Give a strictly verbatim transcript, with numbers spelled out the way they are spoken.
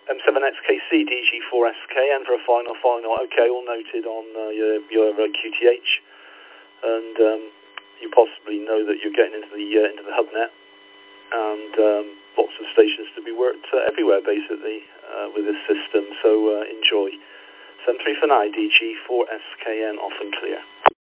M seven X K C, D G four S K, and for a final, final, okay, all noted on uh, your, your uh, Q T H, and um, you possibly know that you're getting into the uh, into the hub net, and um, lots of stations to be worked uh, everywhere, basically, uh, with this system, so uh, enjoy. seven three for nine, D G four S K N, off and clear.